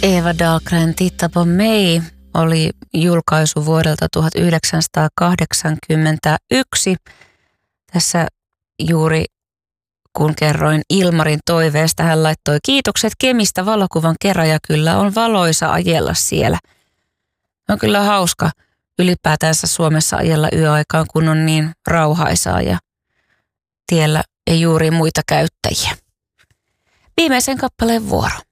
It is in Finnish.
Eva Dahlgren Titta på mig oli julkaisu vuodelta 1981. Tässä juuri kun kerroin Ilmarin toiveesta, hän laittoi kiitokset Kemistä valokuvan kerran ja kyllä on valoisa ajella siellä. On kyllä hauska ylipäätänsä Suomessa ajella yöaikaan, kun on niin rauhaisaa ja tiellä ei juuri muita käyttäjiä. Viimeisen kappaleen vuoro.